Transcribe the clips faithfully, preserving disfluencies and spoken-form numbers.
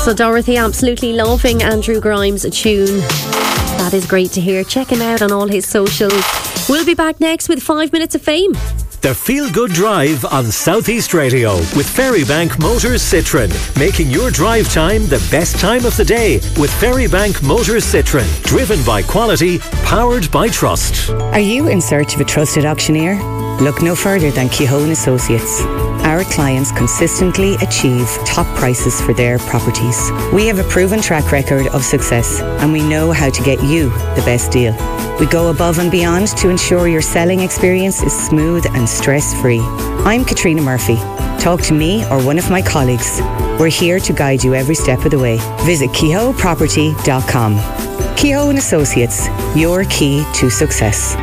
So Dorothy, absolutely loving Andrew Grimes' tune. That is great to hear. Check him out on all his socials. We'll be back next with five minutes of fame. The Feel Good Drive on Southeast Radio with Ferrybank Motors Citroen, making your drive time the best time of the day with Ferrybank Motors Citroen, driven by quality, powered by trust. Are you in search of a trusted auctioneer? Look no further than Kehoe and Associates. Our clients consistently achieve top prices for their properties. We have a proven track record of success and we know how to get you the best deal. We go above and beyond to ensure your selling experience is smooth and stress-free. I'm Katrina Murphy. Talk to me or one of my colleagues. We're here to guide you every step of the way. Visit kehoe property dot com. Kehoe and Associates, your key to success.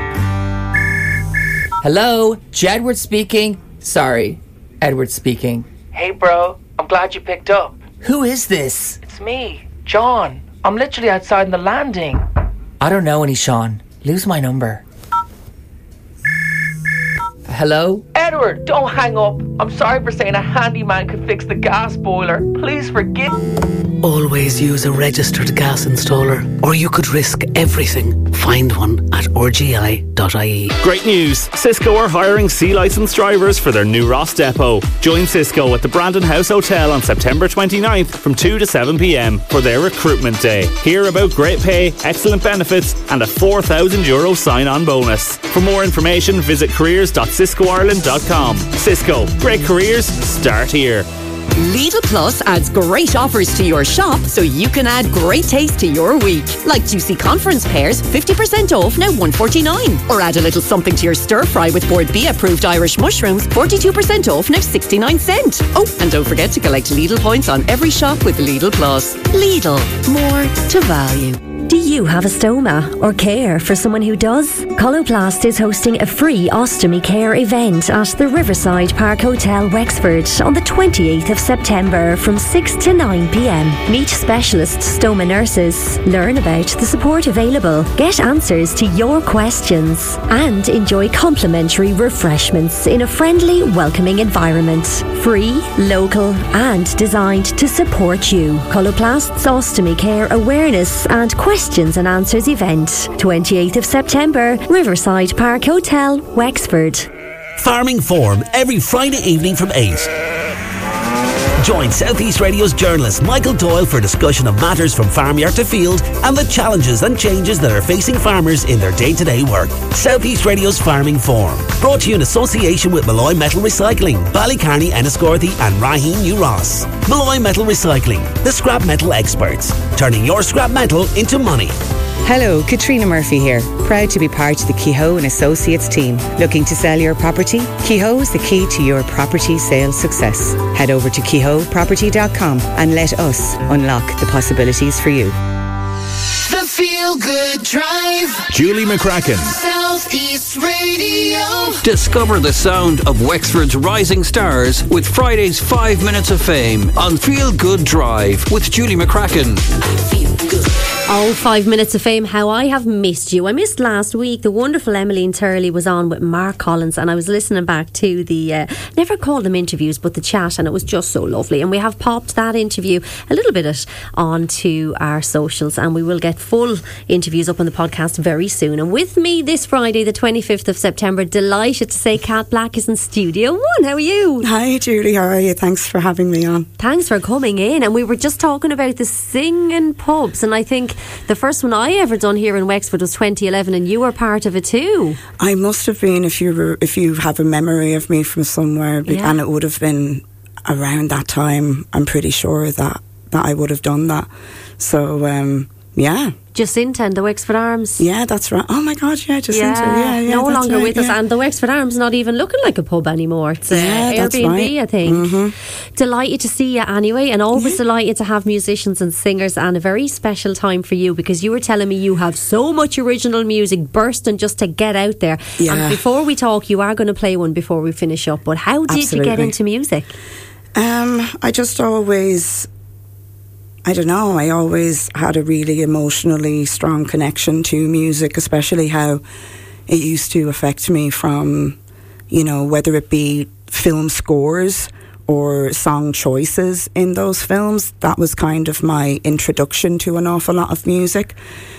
Hello, Jedward speaking. Sorry, Edward speaking. Hey bro, I'm glad you picked up. Who is this? It's me, John. I'm literally outside in the landing. I don't know any Sean. Lose my number. Hello? Edward, don't hang up. I'm sorry for saying a handyman could fix the gas boiler. Please forgive. Always use a registered gas installer, or you could risk everything. Find one at r g i dot i e. Great news! Cisco are hiring C-licensed drivers for their new Ross depot. Join Cisco at the Brandon House Hotel on September twenty-ninth from two to seven p m for their recruitment day. Hear about great pay, excellent benefits and a four thousand euro sign-on bonus. For more information, visit careers dot cisco ireland dot com. Cisco, great careers start here. Lidl Plus adds great offers to your shop so you can add great taste to your week. Like juicy conference pears, fifty percent off, now one forty-nine. Or add a little something to your stir fry with Board B approved Irish mushrooms, forty-two percent off, now sixty-nine cent. Oh, and don't forget to collect Lidl points on every shop with Lidl Plus. Lidl, more to value. Do you have a stoma or care for someone who does? Coloplast is hosting a free ostomy care event at the Riverside Park Hotel, Wexford on the twenty-eighth of September from six to nine p m. Meet specialist stoma nurses, learn about the support available, get answers to your questions and enjoy complimentary refreshments in a friendly, welcoming environment. Free, local and designed to support you. Coloplast's Ostomy Care Awareness and Questions and Answers event, twenty-eighth of September, Riverside Park Hotel, Wexford. Farming Forum every Friday evening from eight. Join Southeast Radio's journalist Michael Doyle for discussion of matters from farmyard to field and the challenges and changes that are facing farmers in their day-to-day work. Southeast Radio's Farming Forum, brought to you in association with Malloy Metal Recycling, Ballycarney, Enniscorthy and Raheen New Ross. Malloy Metal Recycling, the scrap metal experts, turning your scrap metal into money. Hello, Katrina Murphy here. Proud to be part of the Kehoe and Associates team. Looking to sell your property? Kehoe is the key to your property sales success. Head over to kehoe property dot com and let us unlock the possibilities for you. The Feel Good Drive. Julie McCracken. Southeast Radio. Discover the sound of Wexford's rising stars with Friday's five minutes of fame on Feel Good Drive with Julie McCracken. Feel good. Oh, five minutes of fame, how I have missed you. I missed last week. The wonderful Emmeline Turley was on with Mark Collins and I was listening back to the, uh, never called them interviews, but the chat, and it was just so lovely. And we have popped that interview, a little bit it, onto our socials, and we will get full interviews up on the podcast very soon. And with me this Friday, the twenty-fifth of September, delighted to say Kat Black is in Studio One. How are you? Hi Julie, how are you? Thanks for having me on. Thanks for coming in. And we were just talking about the singing pubs, and I think the first one I ever done here in Wexford was twenty eleven, and you were part of it too. I must have been, if you were, if you have a memory of me from somewhere, Yeah. and it would have been around that time. I'm pretty sure that that I would have done that. So um, yeah. Jacinta and the Wexford Arms. Yeah, that's right. Oh my God, yeah, Jacinta. Yeah, yeah, no that's longer right, with us, yeah. and the Wexford Arms not even looking like a pub anymore. It's uh, Yeah, that's Airbnb, right. I think. Mhm. Delighted to see you anyway, and always delighted to have musicians and singers, and a very special time for you because you were telling me you have so much original music bursting just to get out there. Yeah. And before we talk, you are going to play one before we finish up. But how did you get Absolutely. into music? Um, I just always, I don't know, I always had a really emotionally strong connection to music, especially how it used to affect me from, you know, whether it be film scores or song choices in those films. That was kind of my introduction to an awful lot of music.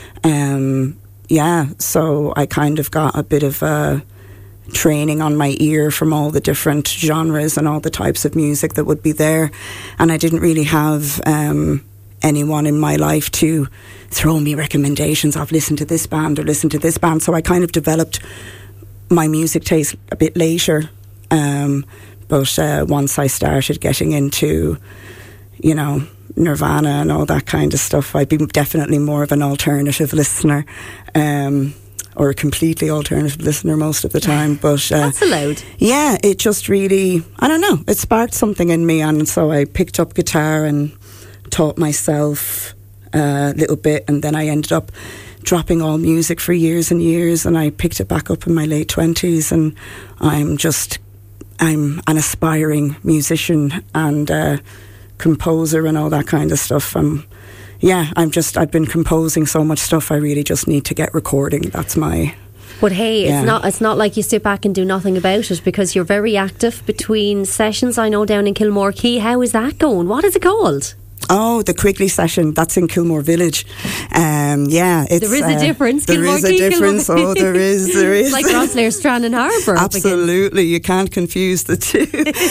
Um, yeah, so I kind of got a bit of a training on my ear from all the different genres and all the types of music that would be there. And I didn't really have um, anyone in my life to throw me recommendations of listen to this band or listen to this band. So I kind of developed my music taste a bit later. Um, but uh, once I started getting into, you know, Nirvana and all that kind of stuff, I'd be definitely more of an alternative listener. Um or a completely alternative listener most of the time. But uh, that's allowed. Yeah, it just really, I don't know, it sparked something in me, and so I picked up guitar and taught myself a little bit, and then I ended up dropping all music for years and years, and I picked it back up in my late twenties, and I'm just, I'm an aspiring musician and uh, composer and all that kind of stuff. I'm Yeah, I'm just, I've been composing so much stuff, I really just need to get recording. That's my... But hey, yeah. it's not it's not like you sit back and do nothing about it, because you're very active between sessions, I know, down in Kilmore Quay. How is that going? What is it called? Oh, the Quigley session. That's in Kilmore Village. Um, yeah, it's, there is a uh, difference. There Kilmore is a Quay, difference. Kilmore. Oh, there is. There is. It's like Rosslare, Strand and Harbour. Absolutely, you can't confuse the two.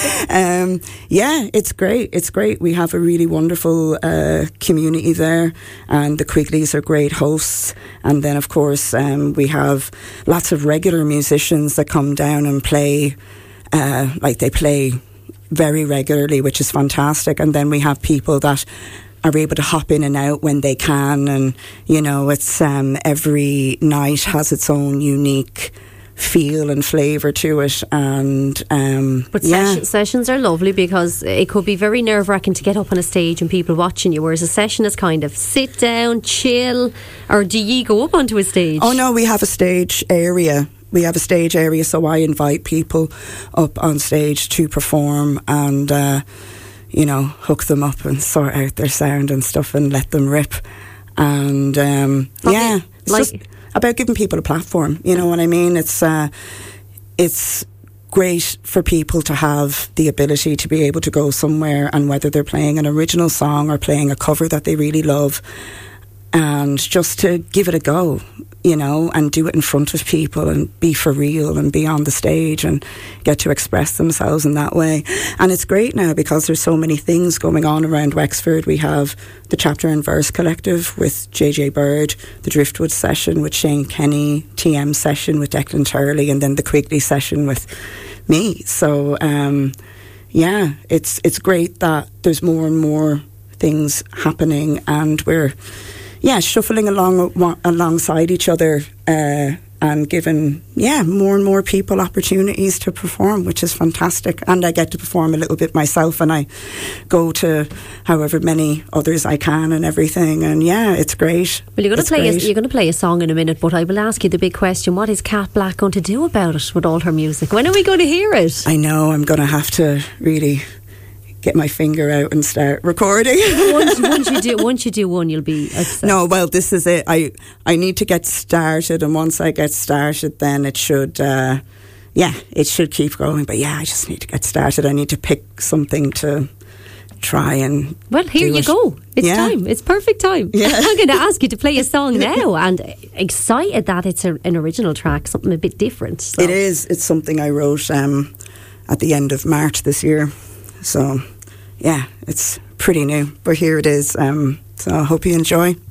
um, yeah, it's great. It's great. We have a really wonderful uh, community there, and the Quigleys are great hosts. And then, of course, um, we have lots of regular musicians that come down and play. Uh, like they play very regularly, which is fantastic. And then we have people that are able to hop in and out when they can, and you know, it's um, every night has its own unique feel and flavour to it. And um, but yeah. session, sessions are lovely, because it could be very nerve-wracking to get up on a stage and people watching you, whereas a session is kind of sit down, chill. Or do ye go up onto a stage? Oh no, we have a stage area. We have a stage area, so I invite people up on stage to perform and, uh, you know, hook them up and sort out their sound and stuff and let them rip. And, um, yeah, it's like, just about giving people a platform, you know what I mean? It's, uh, it's great for people to have the ability to be able to go somewhere, and whether they're playing an original song or playing a cover that they really love, and just to give it a go, you know, and do it in front of people and be for real and be on the stage and get to express themselves in that way. And it's great now because there's so many things going on around Wexford. We have the Chapter and Verse Collective with J J Bird, the Driftwood session with Shane Kenny, T M session with Declan Turley, and then the Quigley session with me. So, um, yeah, it's it's great that there's more and more things happening, and we're yeah, shuffling along alongside each other uh, and giving, yeah, more and more people opportunities to perform, which is fantastic. And I get to perform a little bit myself, and I go to however many others I can and everything. And yeah, it's great. Well, you're going to play. A, great. you're going to play a song in a minute, but I will ask you the big question: what is Cat Black going to do about it with all her music? When are we going to hear it? I know I'm going to have to really get my finger out and start recording. once, once you do, once you do one, you'll be upset. No, well, this is it. I I need to get started, and once I get started, then it should, uh, yeah, it should keep going. But yeah, I just need to get started. I need to pick something to try and. Well, here do you it. go. It's yeah. time. It's perfect time. Yeah. I'm going to ask you to play a song now, and excited that it's a, an original track, something a bit different. So. It is. It's something I wrote um, at the end of March this year. So, yeah, it's pretty new, but here it is. Um, so I hope you enjoy.